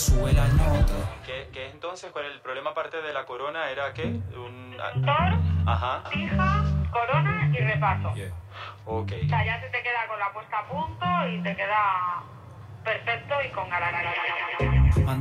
sube la nota. ¿Qué entonces? ¿Cuál el problema aparte de la corona era qué? Tor, Ajá. fija, corona y repaso. Yeah. Ok. O sea, ya se te queda con la puesta a punto y te queda perfecto y con ganas.